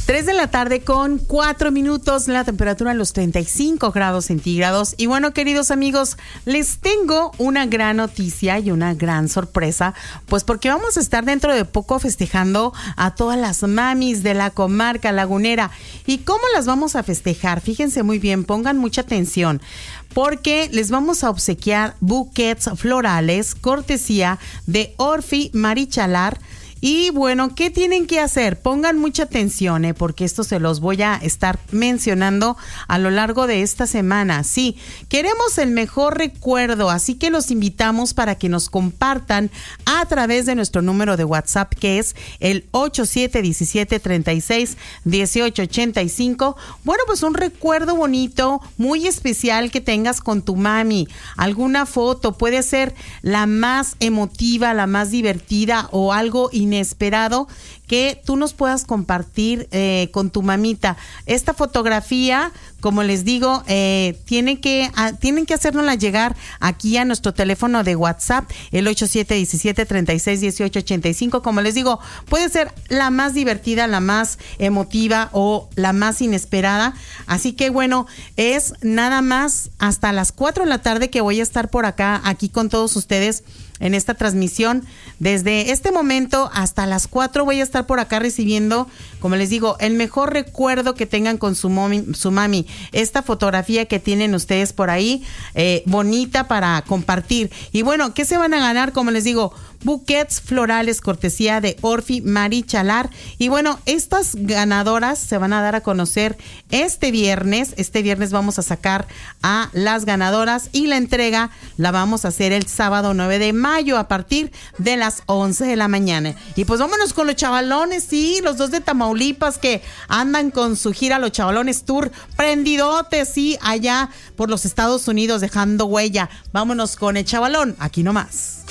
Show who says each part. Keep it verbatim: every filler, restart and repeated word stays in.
Speaker 1: tres de la tarde con cuatro minutos, la temperatura en los treinta y cinco grados centígrados. Y bueno, queridos amigos, les tengo una gran noticia y una gran sorpresa, pues porque vamos a estar dentro de poco festejando a todas las mamis de la comarca lagunera. ¿Y cómo las vamos a festejar? Fíjense muy bien, pongan mucha atención, porque les vamos a obsequiar buquets florales, cortesía de Orfi Marichalar. Y bueno, ¿qué tienen que hacer? Pongan mucha atención, ¿eh? Porque esto se los voy a estar mencionando a lo largo de esta semana. Sí, queremos el mejor recuerdo, así que los invitamos para que nos compartan a través de nuestro número de WhatsApp, que es el ocho siete uno siete, tres seis, uno ocho ocho cinco. Bueno, pues un recuerdo bonito, muy especial que tengas con tu mami. Alguna foto, puede ser la más emotiva, la más divertida o algo inesperado que tú nos puedas compartir eh, con tu mamita. Esta fotografía, como les digo, eh, tiene que, a, tienen que hacérnosla llegar aquí a nuestro teléfono de WhatsApp, el ocho siete uno siete, tres seis, uno ocho ocho cinco. Como les digo, puede ser la más divertida, la más emotiva o la más inesperada. Así que bueno, es nada más hasta las cuatro de la tarde que voy a estar por acá, aquí con todos ustedes en esta transmisión. Desde este momento hasta las cuatro voy a estar por acá recibiendo, como les digo, el mejor recuerdo que tengan con su mami, su mami. Esta fotografía que tienen ustedes por ahí, eh, bonita para compartir. Y bueno, ¿qué se van a ganar? Como les digo, buquets florales cortesía de Orfi Marichalar. Y bueno, estas ganadoras se van a dar a conocer este viernes. Este viernes vamos a sacar a las ganadoras y la entrega la vamos a hacer el sábado nueve de mayo a partir de las once de la mañana. Y pues vámonos con los chavalones, sí, los dos de Tamaulipas que andan con su gira Los Chavalones Tour, prendidotes, sí, allá por los Estados Unidos dejando huella. Vámonos con el chavalón, aquí nomás.